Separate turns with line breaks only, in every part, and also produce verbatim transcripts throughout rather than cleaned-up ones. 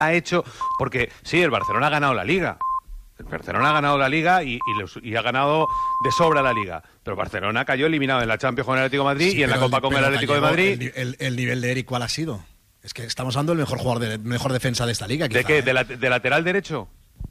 ha hecho, porque sí, el Barcelona ha ganado la Liga. El Barcelona ha ganado la Liga y, y, los, y ha ganado de sobra la Liga. Pero Barcelona cayó eliminado en la Champions con el Atlético de Madrid sí, y en la Copa con el Atlético de Madrid.
El, el, el nivel de Eric, ¿cuál ha sido? Es que estamos hablando del mejor jugador, de mejor defensa de esta liga.
Quizá, ¿de qué? ¿Eh? ¿De, la, ¿De lateral derecho?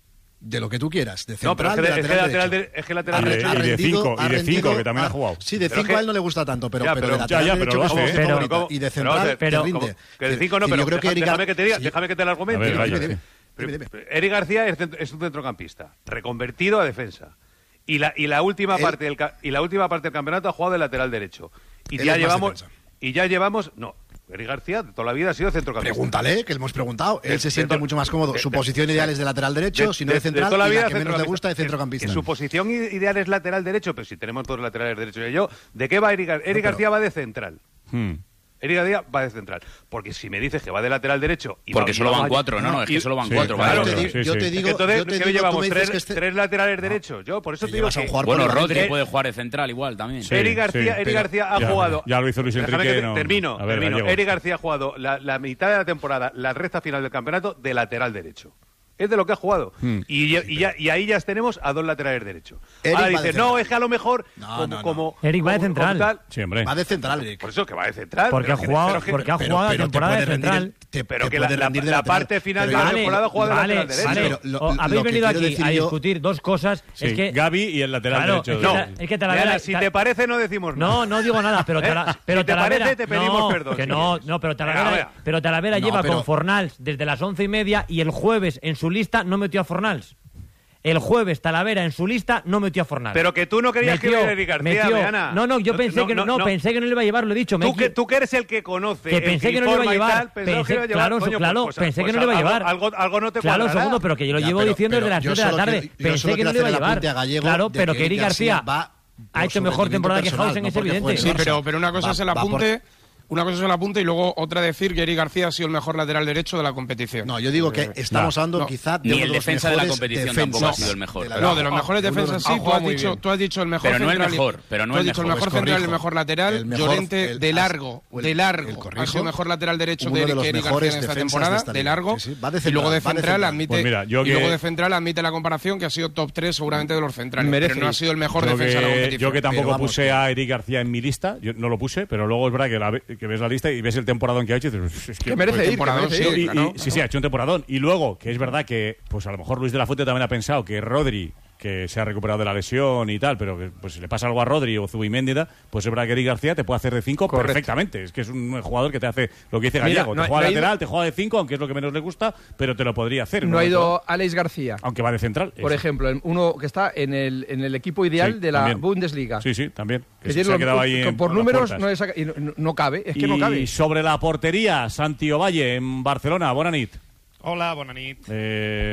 De lo que tú quieras, de central,
no, pero es que,
de
es que lateral, de, es que lateral
ha,
derecho
ha rendido,
y de cinco, y de cinco que también
ha,
ha jugado.
Sí, de cinco a él no le gusta tanto, pero, ya, pero, pero de lateral
ya, ya,
derecho
pero
que
hace,
es
pero,
favorita, y de central
pero,
te rinde.
Que de cinco no, pero
yo creo que
déjame,
Eric,
déjame, que te diga,
sí.
déjame que te lo argumente.
Ver, vaya,
dime, dime, dime.
Eric García es, es un centrocampista, reconvertido a defensa. Y la, y la última
él,
parte del y la última parte del campeonato ha jugado de lateral derecho. Y ya llevamos y ya llevamos, no, Eric García de toda la vida ha sido centrocampista.
Pregúntale, que le hemos preguntado. Él
de,
se siente
de,
mucho más cómodo.
De,
su
de,
posición
de,
ideal es de lateral derecho,
de,
si no de central,
de toda la vida
y la que menos le gusta de centrocampista.
Que, que su posición ideal es lateral derecho, pero si tenemos dos laterales derechos y yo, ¿de qué va Eric García? Eric no, García va de central. Hmm. Eric García va de central. Porque si me dices que va de lateral derecho... Y
porque
va,
solo van
va,
cuatro, no, no, es
y,
que solo van
sí,
cuatro.
Claro,
vale,
yo,
sí,
te, yo
sí.
te digo... Entonces, ¿qué digo, llevamos? ¿Tres, que este... ¿Tres laterales no. derechos? Yo, por eso te, te digo que...
Bueno, Rodri puede jugar de central igual también.
Sí, Eric García,
sí,
Eric García
pero,
ha
ya,
jugado...
Ya lo hizo Luis Enrique.
Que,
no,
termino,
a ver,
termino.
Gallego.
Eric García ha jugado la, la mitad de la temporada, la recta final del campeonato, de lateral derecho. Es de lo que ha jugado. Hmm. Y, y, ya, y ahí ya tenemos a dos laterales derechos. Eric Ahora dice, no, es que a lo mejor
no,
como,
no, no.
como...
Eric va de central.
Tal,
sí, hombre.
Va de central, Eric.
Por eso que va de central.
Porque ha jugado,
que,
porque ha
pero,
jugado
pero,
la temporada de central.
Te,
pero
te
que la, la, la parte final de la
vale,
temporada ha jugado
vale,
de lateral derecho.
Vale,
pero lo, lo,
habéis
lo
venido aquí a
yo...
discutir dos cosas.
Sí,
es que
Gavi y el lateral
claro,
derecho.
Es que,
no,
ta, es que Talavera,
Diana, si te parece no decimos nada.
No, no digo nada, pero, tala,
¿Eh?
pero
si te
Talavera,
parece te pedimos
no,
perdón.
Que
si
no,
quieres.
no, pero Talavera,
Venga,
pero Talavera
no,
lleva
pero...
con Fornals desde las once y media y el jueves en su lista no metió a Fornals. El jueves Talavera en su lista no metió a Fornals.
Pero que tú no querías
metió,
que hubiera Eric García, Diana.
No, no, yo pensé
no,
que no,
no,
no, pensé que no le iba a llevar, lo he dicho.
Tú que, tú que eres el que conoce,
que pensé
el
que no le iba a llevar.
Tal,
pensé,
que iba a llevar
claro,
coño,
claro,
pues,
pensé
pues,
que no le iba a llevar.
Algo, algo, algo no te
Claro,
cuadrará.
segundo, pero que yo lo
ya,
llevo
pero,
diciendo
pero,
desde las siete de la tarde.
Quiero,
pensé que no le iba a llevar.
A Gallego
claro, pero que Eric García
va
ha hecho mejor temporada que Hausen, es evidente.
Sí, pero, pero una cosa
va,
es el apunte... Una cosa es el apunte y luego otra decir que Eric García ha sido el mejor lateral derecho de la competición.
No, yo digo que eh, estamos
no,
hablando
no.
quizá de
Ni
uno
el
de los
defensa de la
mejores
competición
defensas.
tampoco ha sido el mejor.
De
no, de los mejores defensas sí, tú has, dicho, tú has dicho el mejor
pero no
central.
el mejor, pero no
tú has
el
dicho
mejor.
el mejor
Pues
central,
corrijo.
el mejor lateral.
El mejor,
Llorente
el,
de largo,
el,
de largo.
el corrijo,
ha sido mejor lateral derecho
uno
de,
de los
Eric García
mejores
en esta
defensas
temporada,
de, esta
de largo.
Sí, sí, va de central,
y luego de
va de
central admite
pues mira, yo
y
que...
luego de central admite la comparación que ha sido top tres seguramente de los centrales,
Merece.
pero no ha sido el mejor
yo
defensa
que,
de la competición.
Yo que tampoco
vamos,
puse
que...
a Eric García en mi lista, yo no lo puse, pero luego es verdad que, la, que ves la lista y ves el temporadón que ha hecho y dices, es que,
que merece
pues,
ir, que merece
y,
ir.
y,
claro,
y, sí, sí, ha hecho un temporadón. Y luego, que es verdad que, pues a lo mejor Luis de la Fuente también ha pensado que Rodri, que se ha recuperado de la lesión y tal, pero que pues si le pasa algo a Rodri o Zubimendi, pues es verdad que Eric García te puede hacer de cinco
Correcto.
perfectamente. Es que es un jugador que te hace lo que dice
Mira,
Gallego.
no,
te juega
no
lateral,
ido...
te juega de cinco, aunque es lo que menos le gusta, pero te lo podría hacer.
No ha ido Alex García.
Aunque va de central.
Por
eso.
ejemplo, uno que está en el, en el equipo ideal
Sí,
de la
también.
Bundesliga.
Sí, sí, también. Que
Que
se,
tiene
se ha
los-
quedado ahí
que
en,
por
por las
números
puertas.
no, le saca- y no, no- no cabe, es que
y
no cabe.
sobre la portería, Santi Ovalle en Barcelona. Bona nit.
Hola, bona nit.
Eh,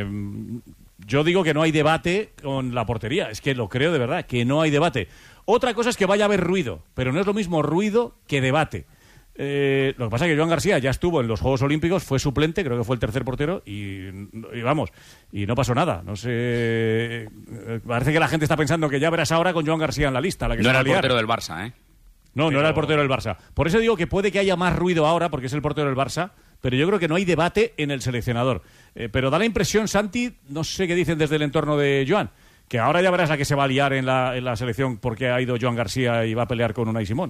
yo digo que no hay debate con la portería. Es que lo creo de verdad, que no hay debate. Otra cosa es que vaya a haber ruido, pero no es lo mismo ruido que debate. Eh, lo que pasa es que Joan García ya estuvo en los Juegos Olímpicos, fue suplente, creo que fue el tercer portero, y, y vamos, y no pasó nada. No sé. eh, Parece que la gente está pensando que ya verás ahora con Joan García en la lista. La que
No
se va
era
a
el
liar.
portero del Barça, ¿eh?
No,
Pero...
no era el portero del Barça. Por eso digo que puede que haya más ruido ahora, porque es el portero del Barça, pero yo creo que no hay debate en el seleccionador. Eh, pero da la impresión, Santi, no sé qué dicen desde el entorno de Joan, que ahora ya verás a qué se va a liar en la, en la selección porque ha ido Joan García y va a pelear con Unai Simón.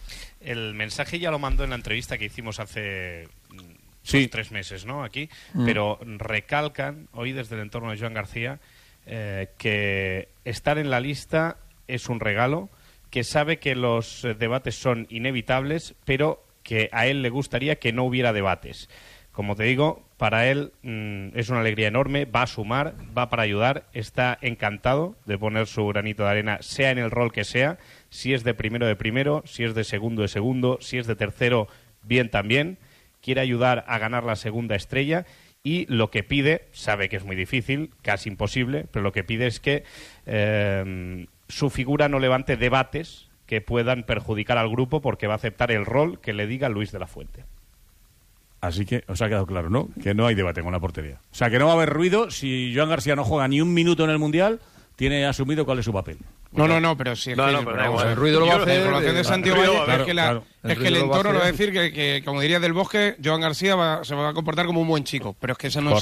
El mensaje ya lo mandó en la entrevista que hicimos hace
Sí.
dos, tres meses, ¿no? Aquí,
Mm.
pero recalcan hoy desde el entorno de Joan García eh, que estar en la lista es un regalo, que sabe que los eh, debates son inevitables, pero que a él le gustaría que no hubiera debates. Como te digo, para él mmm, es una alegría enorme, va a sumar, va para ayudar, está encantado de poner su granito de arena, sea en el rol que sea, si es de primero de primero, si es de segundo de segundo, si es de tercero, bien también, quiere ayudar a ganar la segunda estrella y lo que pide, sabe que es muy difícil, casi imposible, pero lo que pide es que eh, su figura no levante debates que puedan perjudicar al grupo porque va a aceptar el rol que le diga Luis de la Fuente.
Así que os ha quedado claro, ¿no? Que no hay debate con la portería. O sea, que no va a haber ruido si Joan García no juega ni un minuto en el Mundial, tiene asumido cuál es su papel.
No, no, no, pero sí. Es
No,
que,
no, pero da
vamos,
igual.
el
ruido lo va a
yo-
hacer,
La información de
eh,
Santiago
el ruido,
Valle
claro,
es que, la-
claro.
El
es que el
ruido lo va a
entorno nos va a
hacer.
decir que, que, como diría Del Bosque, Joan García va- se va a comportar como un buen chico. Pero es que ese no es